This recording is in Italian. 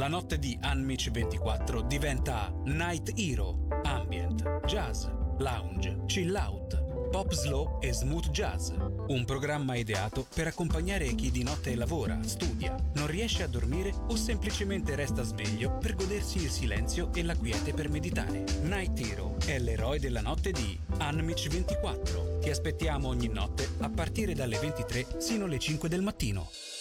La notte di Unmich 24 diventa Night Hero, ambient, jazz, lounge, chill out, pop slow e smooth jazz. Un programma ideato per accompagnare chi di notte lavora, studia, non riesce a dormire o semplicemente resta sveglio per godersi il silenzio e la quiete per meditare. Night Hero è l'eroe della notte di Unmich 24. Ti aspettiamo ogni notte a partire dalle 23 sino alle 5 del mattino.